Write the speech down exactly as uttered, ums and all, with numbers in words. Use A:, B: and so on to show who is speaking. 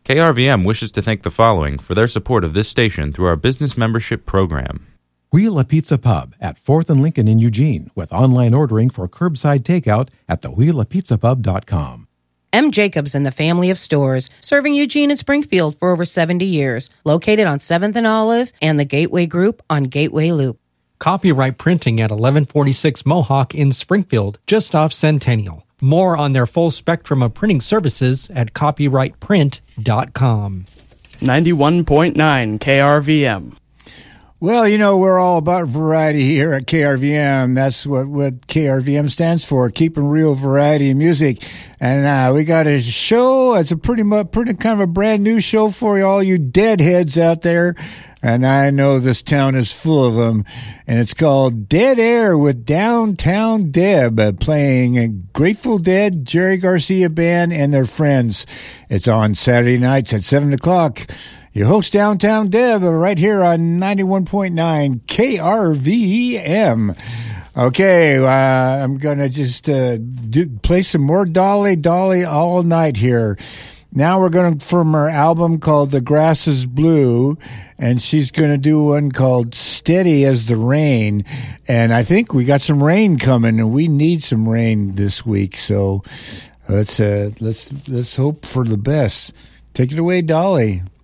A: K R V M wishes to thank the following for their support of this station through our business membership program.
B: Wheel a Pizza Pub at fourth and Lincoln in Eugene with online ordering for curbside takeout at the wheel a pizza pub dot com.
C: M. Jacobs and the family of stores, serving Eugene and Springfield for over seventy years, located on seventh and Olive and the Gateway Group on Gateway Loop.
D: Copyright Printing at eleven forty-six Mohawk in Springfield, just off Centennial. More on their full spectrum of printing services at copyright print dot com.
E: ninety-one point nine K R V M.
F: Well, you know, we're all about variety here at K R V M. That's what, what K R V M stands for, keeping real variety in music. And uh, we got a show. It's a pretty much, pretty kind of a brand new show for you, all you deadheads out there. And I know this town is full of them. And it's called Dead Air with Downtown Deb, uh, playing a Grateful Dead, Jerry Garcia Band, and their friends. It's on Saturday nights at seven o'clock. Your host, Downtown Deb, right here on ninety-one point nine K R V M. Okay, uh, I'm going to just uh, do, play some more Dolly Dolly all night here. Now we're going to, from her album called The Grass is Blue, and she's going to do one called Steady as the Rain. And I think we got some rain coming, and we need some rain this week. So let's uh, let's let's hope for the best. Take it away, Dolly.